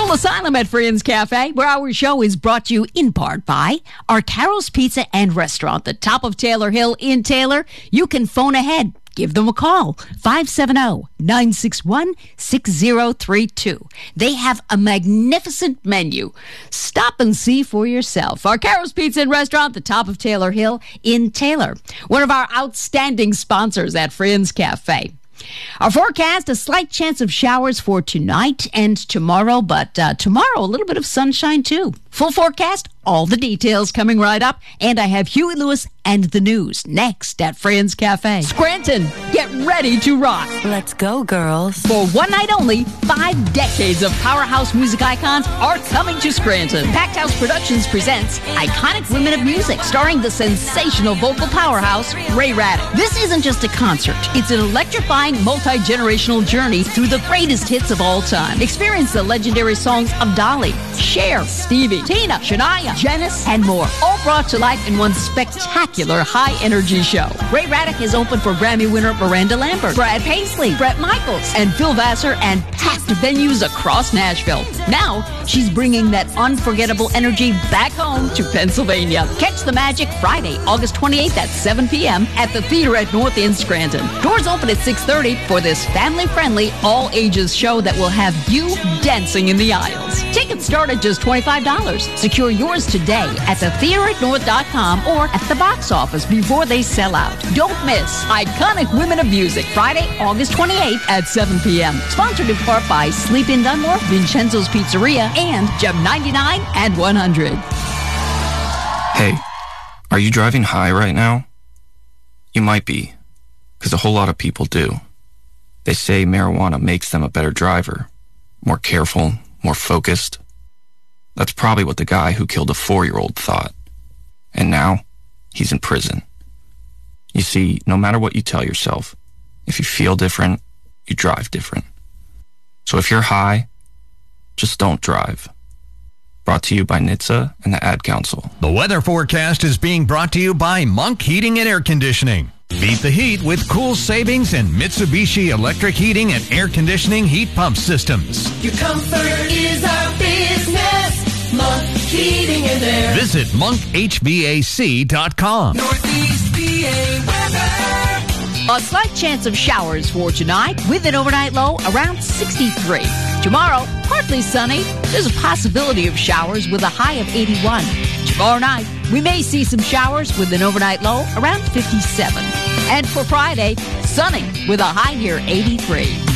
Soul Asylum at Friends Cafe, where our show is brought to you in part by our Carol's Pizza and Restaurant, the top of Taylor Hill in Taylor. You can phone ahead. Give them a call, 570-961-6032. They have a magnificent menu. Stop and see for yourself. Our Carol's Pizza and Restaurant, the top of Taylor Hill in Taylor. One of our outstanding sponsors at Friends Cafe. Our forecast, a slight chance of showers for tonight and tomorrow, but tomorrow a little bit of sunshine too. Full forecast, all the details coming right up, and I have Huey Lewis and the news next at Friends Cafe. Scranton, get ready to rock. Let's go, girls. For one night only, 5 decades of powerhouse music icons are coming to Scranton. Packed House Productions presents Iconic Women of Music, starring the sensational vocal powerhouse, Ray Raddick. This isn't just a concert. It's an electrifying, multi-generational journey through the greatest hits of all time. Experience the legendary songs of Dolly, Cher, Stevie, Tina, Shania, Janice, and more, all brought to life in one spectacular high-energy show. Ray Raddick is open for Grammy winner Miranda Lambert, Brad Paisley, Bret Michaels, and Phil Vassar, and packed venues across Nashville. Now, she's bringing that unforgettable energy back home to Pennsylvania. Catch the magic Friday, August 28th at 7 p.m. at the Theater at North End, Scranton. Doors open at 6:30 for this family-friendly, all-ages show that will have you dancing in the aisles. Tickets start at just $25. Secure yours today at thetheateratnorth.com or at the box office before they sell out. Don't miss Iconic Women of Music, Friday, August 28th at 7 p.m. Sponsored in part by Sleep in Dunmore, Vincenzo's Pizzeria, and Gem 99 and 100. Hey, are you driving high right now? You might be, because a whole lot of people do. They say marijuana makes them a better driver, more careful, more focused. That's probably what the guy who killed a 4-year-old thought. And now, he's in prison. You see, no matter what you tell yourself, if you feel different, you drive different. So if you're high, just don't drive. Brought to you by NHTSA and the Ad Council. The weather forecast is being brought to you by Monk Heating and Air Conditioning. Beat the heat with cool savings and Mitsubishi electric heating and air conditioning heat pump systems. Your comfort is our business. Monk Heating and Air. Visit monkhvac.com. Northeast PA weather. A slight chance of showers for tonight with an overnight low around 63. Tomorrow, partly sunny. There's a possibility of showers with a high of 81. Tomorrow night, we may see some showers with an overnight low around 57. And for Friday, sunny with a high near 83.